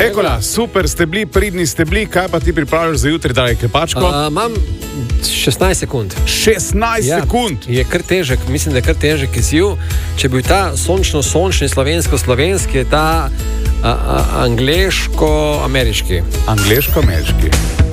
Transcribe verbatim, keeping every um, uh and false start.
Nikola, super ste bili, pridni ste bili, kaj pa ti pripravljaš za jutri, da je klepačko? Uh, imam šestnajst sekund. šestnajst Ja, sekund? je kar težek, mislim, da je kar težek izziv. Če bi bil ta sončno-sončni, slovensko-slovenski, je ta a, a, angleško-ameriški. Angleško-ameriški.